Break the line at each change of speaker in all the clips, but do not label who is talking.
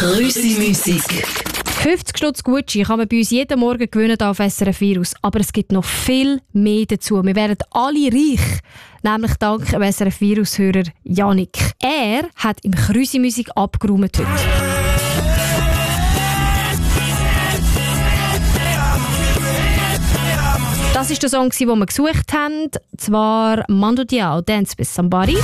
Musik.
50 Stutz Gucci kann man bei uns jeden Morgen gewinnen auf SRF Virus. Aber es gibt noch viel mehr dazu. Wir werden alle reich. Nämlich dank dem SRF Virus-Hörer Janik. Er hat im Musik abgeräumt heute. Das ist der Song, den wir gesucht haben. Zwar Mando Diao, Dance with Somebody.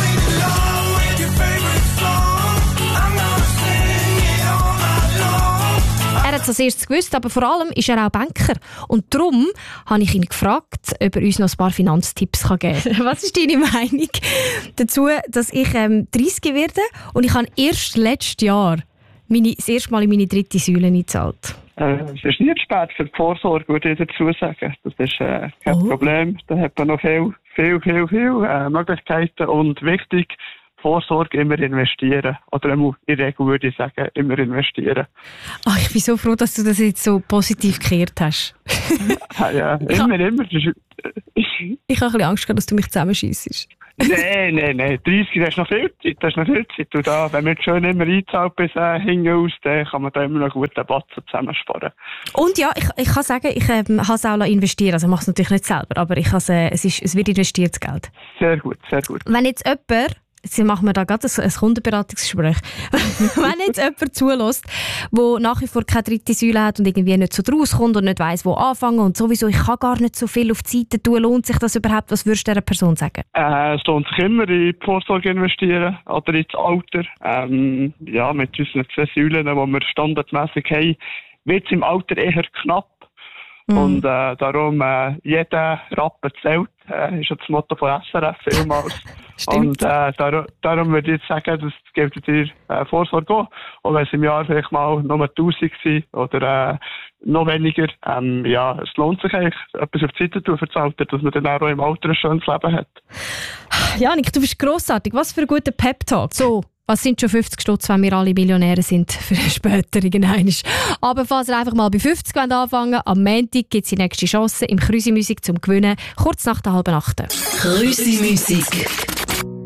Er hat es als erstes gewusst, aber vor allem ist er auch Banker. Und darum habe ich ihn gefragt, ob er uns noch ein paar Finanztipps geben kann. Was ist deine Meinung dazu, dass ich 30 werde und ich habe erst letztes Jahr das erste Mal in meine dritte Säule eingezahlt?
Es ist nicht spät für die Vorsorge, würde ich dazu sagen. Das ist kein Problem. Da hat man noch viel Möglichkeiten. Und wichtig, Vorsorge immer investieren. Oder in der Regel würde ich sagen, immer investieren.
Ach, ich bin so froh, dass du das jetzt so positiv gekehrt hast.
Ja, immer.
Ich habe ein bisschen Angst gehabt, dass du mich zusammenschiessest.
Nein. 30, das ist noch viel Zeit. Und da, wenn man jetzt schön immer einzahlt bis hinten aus, dann kann man da immer noch guten Batzen zusammensparen.
Und ja, ich kann sagen, ich habe es auch investiert. Also ich mache es natürlich nicht selber, aber es wird investiert, das Geld.
Sehr gut.
Wenn jetzt jetzt machen wir da gerade ein Kundenberatungsgespräch. Wenn jetzt jemand zulässt, der nach wie vor keine dritte Säule hat und irgendwie nicht so draus kommt und nicht weiss, wo anfangen und sowieso, ich kann gar nicht so viel auf die Seite tun, lohnt sich das überhaupt? Was würdest du dieser Person sagen?
Es lohnt sich immer in die Vorsorge investieren oder ins Alter. Mit unseren 2 Säulen, die wir standardmäßig haben, wird es im Alter eher knapp. Und darum, jeder Rappen zählt, ist das Motto von SRF vielmals. Und darum würde ich jetzt sagen, das gilt dir Vorsorge auch. Und wenn es im Jahr vielleicht mal nur 1000 sind oder noch weniger, es lohnt sich eigentlich, etwas auf die Seite zu tun für das Alter, dass man dann auch im Alter ein schönes Leben hat.
Janik, du bist grossartig. Was für ein guter Pep-Talk. So. Was sind schon 50 Stutz, wenn wir alle Millionäre sind für später irgendwann? Aber falls ihr einfach mal bei 50 anfangen wollt, am Montag gibt es die nächste Chance im Musik zum Gewinnen, kurz nach der 7:30.
Musik.